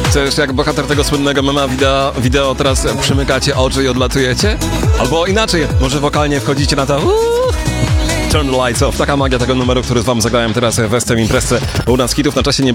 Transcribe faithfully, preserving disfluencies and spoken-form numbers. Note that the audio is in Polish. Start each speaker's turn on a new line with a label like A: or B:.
A: Chcesz jak bohater tego słynnego mema wideo, wideo teraz przymykacie oczy i odlatujecie? Albo inaczej, może wokalnie wchodzicie na to uuu, Turn the lights off. Taka magia tego numeru, który wam zagrałem teraz w Estem Imprezce. U nas hitów na czasie nie